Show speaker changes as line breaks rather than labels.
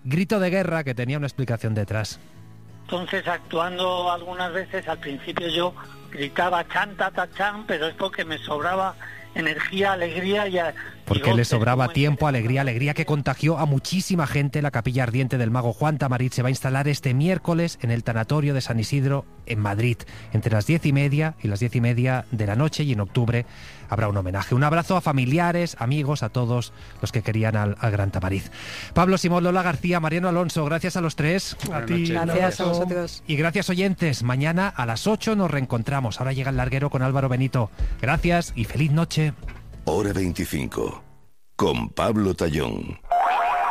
grito de guerra que tenía una explicación detrás.
Entonces, actuando algunas veces, al principio yo gritaba chan, ta, ta, chan, pero es porque me sobraba energía, alegría
porque le sobraba tiempo, alegría que contagió a muchísima gente. La capilla ardiente del mago Juan Tamarit se va a instalar este miércoles en el tanatorio de San Isidro en Madrid, entre las 10:30 y las 10:30 de la noche, y en octubre habrá un homenaje. Un abrazo a familiares, amigos, a todos los que querían al gran Tamarit. Pablo Simón, Lola García, Mariano Alonso, gracias a los tres.
A ti.
Gracias a vosotros.
Y gracias, oyentes. Mañana a las 8 nos reencontramos. Ahora llega el larguero con Álvaro Benito. Gracias y feliz noche.
Hora 25, con Pablo Tallón.